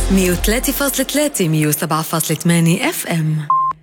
103.3 107.8 FM.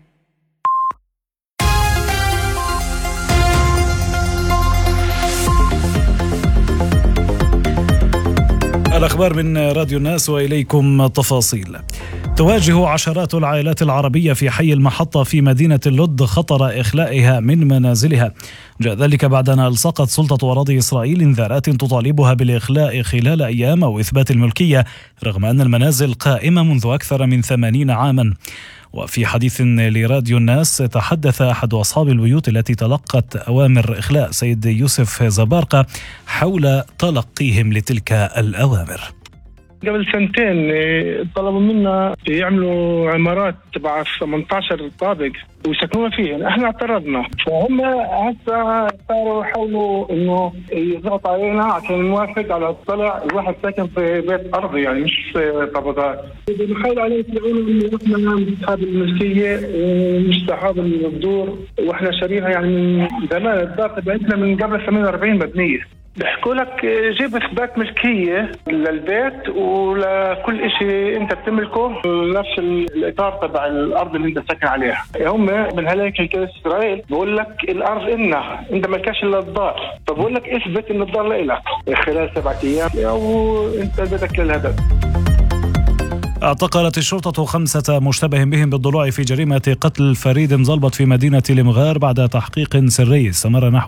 الأخبار من راديو الناس وإليكم تفاصيل. تواجه عشرات العائلات العربية في حي المحطة في مدينة اللد خطر إخلائها من منازلها. جاء ذلك بعد أن ألصقت سلطة أراضي إسرائيل إنذارات تطالبها بالإخلاء خلال أيام أو إثبات الملكية، رغم أن المنازل قائمة منذ أكثر من 80 عاما. وفي حديث لراديو الناس تحدث أحد أصحاب البيوت التي تلقت أوامر إخلاء سيد يوسف زبارقة حول تلقيهم لتلك الأوامر. قبل سنتين طلبوا منا يعملوا عمارات تبع 18 طابق ويسكنون فيه، احنا اعترضنا، فهم هسه صاروا يحاولوا انه يضغطوا علينا عشان نوافق على الطلع. الواحد ساكن في بيت ارضي يعني مش طابقات، بيحاولوا علينا يقولوا انه احنا اصحاب الملكيه ومش اصحاب الدور واحنا شاريها يعني من زمان. الدار تبعتنا من قبل 48 مبنيه. بيحكوا لك جيب اثبات ملكيه للبيت ولكل شيء انت بتملكه نفس الاطار تبع الارض اللي انت ساكن عليها. هم من هالهيك كيس اسرائيل بقول لك الارض إلنا، انت مالكش الا الدار، فبقول لك اثبت ان الدار لك خلال 7 ايام او انت بدك للهدف. اعتقلت الشرطة 5 مشتبه بهم بالضلوع في جريمة قتل فريد مزلبط في مدينة المغار بعد تحقيق سري استمر نحو